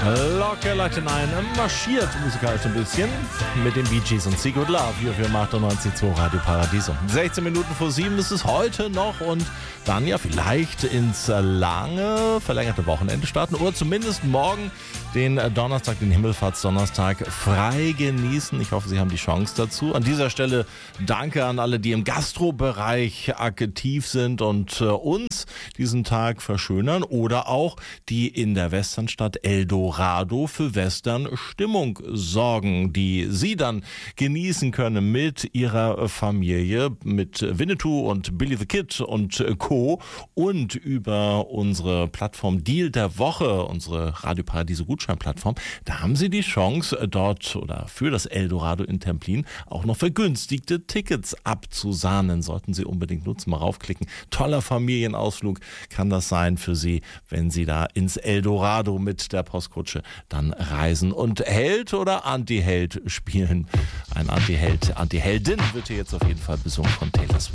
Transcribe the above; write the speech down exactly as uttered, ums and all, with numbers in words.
Locker Leute hinein, marschiert musikalisch ein bisschen mit den Bee Gees und Secret Love hier für achtundneunzig Komma zwei Radio Paradiso. sechzehn Minuten vor sieben ist es heute noch und dann ja vielleicht ins lange verlängerte Wochenende starten oder zumindest morgen den Donnerstag, den Himmelfahrtsdonnerstag frei genießen. Ich hoffe, Sie haben die Chance dazu. An dieser Stelle danke an alle, die im Gastrobereich aktiv sind und äh, uns diesen Tag verschönern oder auch die in der Westernstadt Eldorado für Western-Stimmung sorgen, die Sie dann genießen können mit Ihrer Familie, mit Winnetou und Billy the Kid und Co. und über unsere Plattform Deal der Woche, unsere Radio Paradiso Gutscheinplattform. Da haben Sie die Chance, dort oder für das Eldorado in Templin auch noch vergünstigte Tickets abzusahnen. Sollten Sie unbedingt nutzen, mal raufklicken. Toller Familienausflug kann das sein für Sie, wenn Sie da ins Eldorado mit der Postkutsche dann reisen und Held oder Anti-Held spielen. Ein Anti-Held, Anti-Heldin wird hier jetzt auf jeden Fall besungen von Taylor Swift.